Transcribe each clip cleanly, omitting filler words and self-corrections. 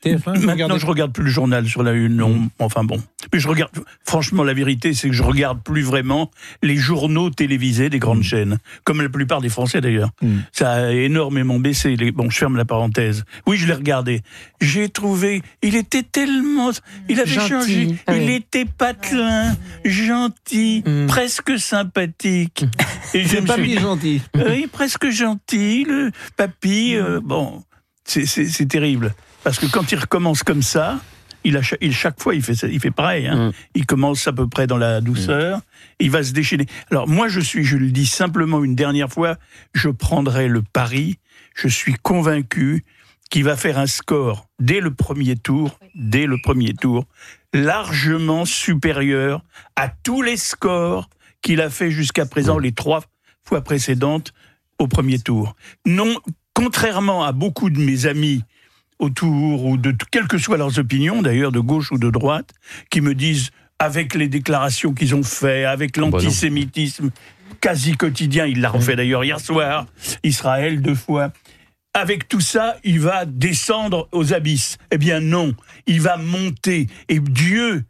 TF1. Maintenant, je regarde plus le journal sur la une. Non, enfin bon. Mais je regarde. Franchement, la vérité, c'est que je regarde plus vraiment les journaux télévisés des grandes chaînes, comme la plupart des Français d'ailleurs. Ça a énormément baissé. Bon, je ferme la parenthèse. Oui, je l'ai regardé. J'ai trouvé, il était tellement, il avait changé. Il était patelin, gentil, presque sympathique. Et C'est papy gentil. Oui, presque gentil, le papy. Bon, c'est terrible. Parce que quand il recommence comme ça, chaque fois il fait pareil. Hein. Il commence à peu près dans la douceur. Il va se déchaîner. Alors moi, je le dis simplement une dernière fois, je prendrai le pari. Je suis convaincu qu'il va faire un score dès le premier tour, largement supérieur à tous les scores qu'il a fait jusqu'à présent, les 3 fois précédentes au premier tour. Non, contrairement à beaucoup de mes amis autour, ou de quelles que soient leurs opinions, d'ailleurs de gauche ou de droite, qui me disent, avec les déclarations qu'ils ont faites, avec l'antisémitisme quasi quotidien, il l'a refait d'ailleurs hier soir, Israël 2 fois, avec tout ça, il va descendre aux abysses. Eh bien non, il va monter. Et Dieu,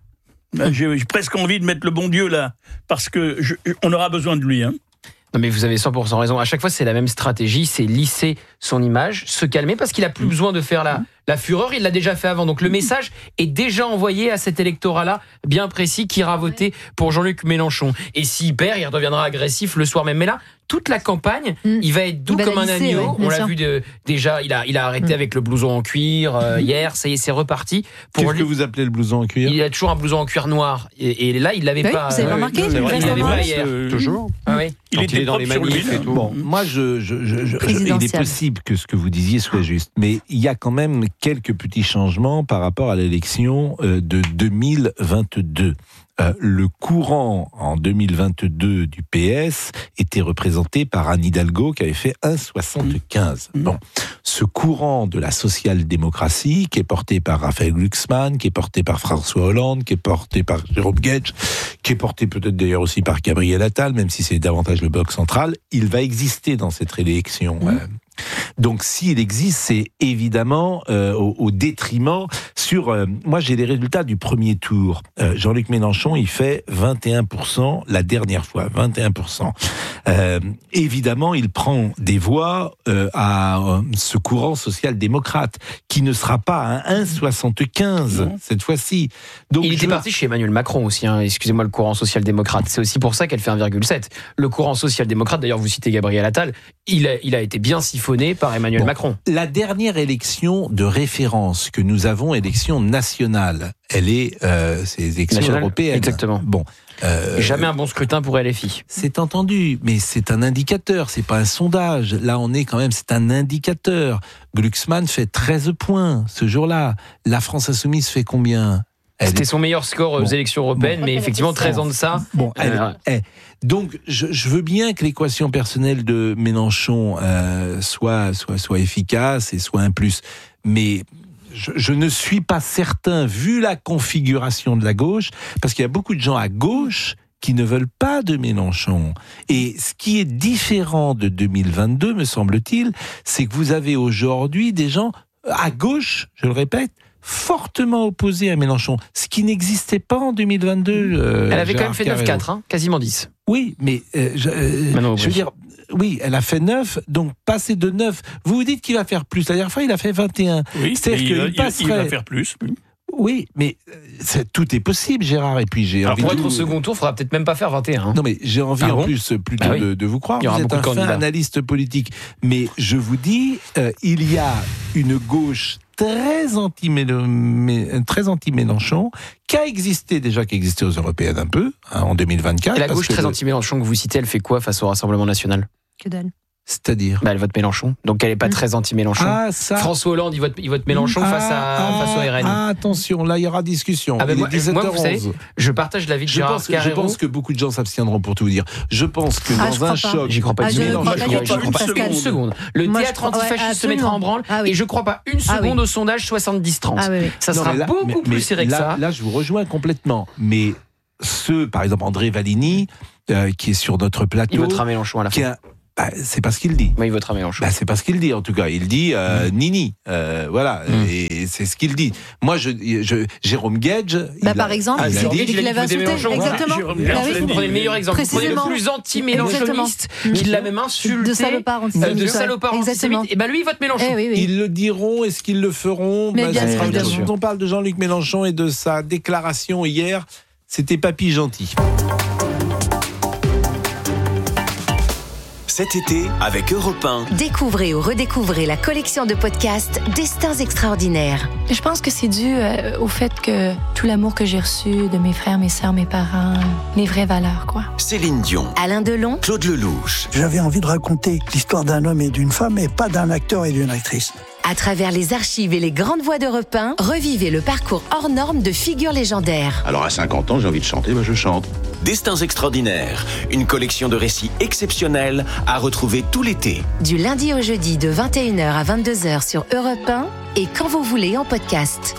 j'ai presque envie de mettre le bon Dieu là, parce que on aura besoin de lui. Hein. Non mais vous avez 100% raison. À chaque fois, c'est la même stratégie, c'est lisser son image, se calmer, parce qu'il a plus besoin de faire la fureur, il l'a déjà fait avant. Donc le message est déjà envoyé à cet électorat-là, bien précis, qui ira voter pour Jean-Luc Mélenchon. Et s'il perd, il redeviendra agressif le soir même. Mais là, toute la campagne, il va être doux comme un agneau. On l'a vu déjà, il a arrêté avec le blouson en cuir hier, ça y est, c'est reparti. Qu'est-ce que vous appelez le blouson en cuir ? Il a toujours un blouson en cuir noir. Et là, il l'avait pas. Vous avez remarqué ? Il l'avait pas hier. Toujours. Oui. Il est dans les manifs et tout. Bon, moi, il est possible que ce que vous disiez soit juste, mais il y a quand même quelques petits changements par rapport à l'élection de 2022. Le courant en 2022 du PS était représenté par Anne Hidalgo qui avait fait 1,75. Bon, ce courant de la social-démocratie qui est porté par Raphaël Glucksmann, qui est porté par François Hollande, qui est porté par Jérôme Guedj, qui est porté peut-être d'ailleurs aussi par Gabriel Attal, même si c'est davantage le bloc central, il va exister dans cette réélection. Donc s'il existe, c'est évidemment au détriment sur... moi j'ai les résultats du premier tour. Jean-Luc Mélenchon, il fait 21% la dernière fois, 21%. Évidemment, il prend des voix à ce courant social-démocrate, qui ne sera pas à 1,75 cette fois-ci. Donc, il était parti chez Emmanuel Macron aussi, hein, excusez-moi, le courant social-démocrate. C'est aussi pour ça qu'elle fait 1,7. Le courant social-démocrate, d'ailleurs vous citez Gabriel Attal, il a été bien siphonné par Emmanuel Macron. La dernière élection de référence que nous avons, élection nationale, elle est c'est les élections européennes. Exactement. Bon, jamais un bon scrutin pour LFI. C'est entendu, mais c'est un indicateur, c'est pas un sondage. Là, on est quand même, c'est un indicateur. Glucksmann fait 13 points ce jour-là. La France Insoumise fait combien ? C'était son meilleur score aux élections européennes, mais effectivement, 13 ans de ça. Bon, donc, je veux bien que l'équation personnelle de Mélenchon soit efficace et soit un plus, mais je ne suis pas certain, vu la configuration de la gauche, parce qu'il y a beaucoup de gens à gauche qui ne veulent pas de Mélenchon. Et ce qui est différent de 2022, me semble-t-il, c'est que vous avez aujourd'hui des gens à gauche, je le répète, fortement opposés à Mélenchon, ce qui n'existait pas en 2022. Elle avait quand même fait 9,4, hein, quasiment 10. Oui, mais je veux dire, oui, elle a fait 9, donc passer de 9, vous vous dites qu'il va faire plus. La dernière fois, il a fait 21. Oui, il va faire plus. Oui, mais tout est possible, Gérard. Et puis j'ai envie pour être au second tour, il faudra peut-être même pas faire 21. Hein. Non, mais j'ai envie plutôt de vous croire. Vous êtes un fin analyste politique. Mais je vous dis, il y a une gauche très anti-Mélenchon, qui existait aux Européennes un peu, hein, en 2024. Et la gauche très anti-Mélenchon que vous citez, elle fait quoi face au Rassemblement National ? Que dalle. C'est-à-dire elle vote Mélenchon, donc elle n'est pas très anti-Mélenchon. François Hollande, il vote Mélenchon face au RN. Attention, là il y aura discussion. Il est 17h11. Moi, vous savez, je partage l'avis de Gérard Carrero. Je pense que beaucoup de gens s'abstiendront, pour tout vous dire. Je pense que dans un choc... J'y crois pas une seconde. Le théâtre antifasciste se mettra en branle, et je ne crois pas une seconde au sondage 70-30. Ça sera beaucoup plus serré que ça. Là, je vous rejoins complètement. Mais par exemple, André Valigny, qui est sur notre plateau... Il votera Mélenchon à la fin. c'est parce qu'il dit. Mais il votera Mélenchon. C'est parce qu'il dit, en tout cas. Il dit Nini. Voilà. Et c'est ce qu'il dit. Moi, Jérôme Guedj. Par exemple, il avait insulté. Exactement. Vous prenez le meilleur exemple. Vous prenez le plus anti-mélenchoniste, qui l'a même insulté. De salopard antisémite. Et lui, il vote Mélenchon. Ils le diront, est-ce qu'ils le feront? Quand on parle de Jean-Luc Mélenchon et de sa déclaration hier, c'était papy gentil. Cet été, avec Europe 1. Découvrez ou redécouvrez la collection de podcasts Destins extraordinaires. Je pense que c'est dû au fait que tout l'amour que j'ai reçu de mes frères, mes sœurs, mes parents, les vraies valeurs, quoi. Céline Dion. Alain Delon. Claude Lelouch. J'avais envie de raconter l'histoire d'un homme et d'une femme, et pas d'un acteur et d'une actrice. À travers les archives et les grandes voix d'Europe 1, revivez le parcours hors norme de figures légendaires. Alors à 50 ans, j'ai envie de chanter, je chante. Destins extraordinaires, une collection de récits exceptionnels à retrouver tout l'été. Du lundi au jeudi de 21h à 22h sur Europe 1 et quand vous voulez en podcast.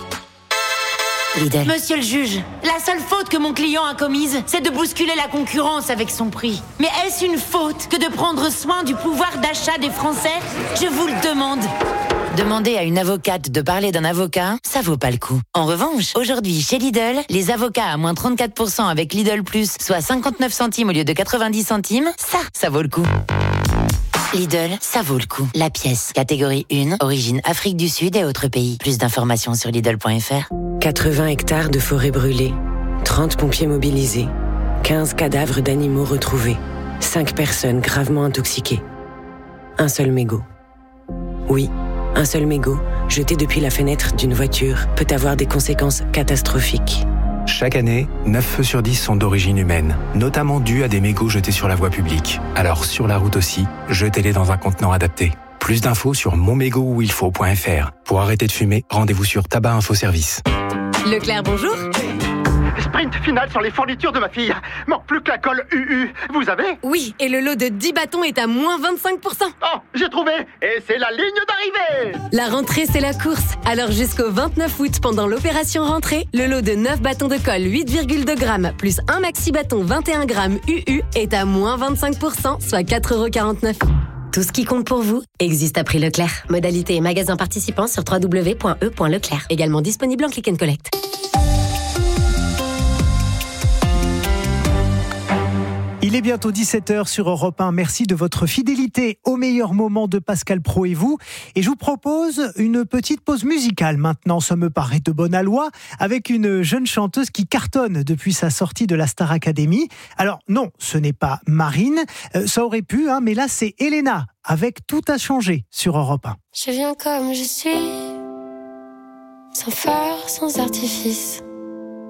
Lidl. Monsieur le juge, la seule faute que mon client a commise, c'est de bousculer la concurrence avec son prix. Mais est-ce une faute que de prendre soin du pouvoir d'achat des Français? Je vous le demande. Demander à une avocate de parler d'un avocat, ça vaut pas le coup. En revanche, aujourd'hui, chez Lidl, les avocats à moins 34% avec Lidl Plus, soit 59 centimes au lieu de 90 centimes, ça vaut le coup. Lidl, ça vaut le coup. La pièce, catégorie 1, origine Afrique du Sud et autres pays. Plus d'informations sur Lidl.fr. 80 hectares de forêt brûlée, 30 pompiers mobilisés, 15 cadavres d'animaux retrouvés, 5 personnes gravement intoxiquées. Un seul mégot. Oui, un seul mégot, jeté depuis la fenêtre d'une voiture, peut avoir des conséquences catastrophiques. Chaque année, 9 feux sur 10 sont d'origine humaine, notamment dus à des mégots jetés sur la voie publique. Alors sur la route aussi, jetez-les dans un contenant adapté. Plus d'infos sur monmégotuilfaut.fr. Pour arrêter de fumer, rendez-vous sur Tabac Info Service. Leclerc, bonjour. Sprint final sur les fournitures de ma fille. Manque plus que la colle UU. Vous avez? Oui, et le lot de 10 bâtons est à moins 25%. Oh, j'ai trouvé. Et c'est la ligne d'arrivée. La rentrée, c'est la course. Alors jusqu'au 29 août, pendant l'opération rentrée, le lot de 9 bâtons de colle 8,2 grammes plus un maxi bâton 21 grammes UU est à moins 25%, soit 4,49 €. Tout ce qui compte pour vous existe à prix Leclerc. Modalité et magasin participants sur www.e.leclerc. Également disponible en click and collect. Il est bientôt 17h sur Europe 1. Merci de votre fidélité au meilleur moment de Pascal Praud et vous. Et je vous propose une petite pause musicale maintenant, ça me paraît de bonne aloi, avec une jeune chanteuse qui cartonne depuis sa sortie de la Star Academy. Alors non, ce n'est pas Marine, ça aurait pu, mais là c'est Elena, avec Tout a changé sur Europe 1. Je viens comme je suis, sans phare, sans artifice.